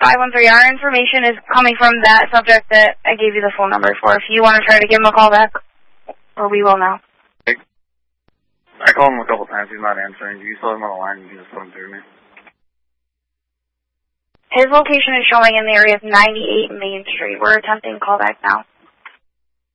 513. Our information is coming from that subject that I gave you the phone number for. If you want to try to give him a call back, or we will now. I called him a couple times. He's not answering. You still have him on the line. You can just put him through me. His location is showing in the area of 98 Main Street. We're attempting callback now.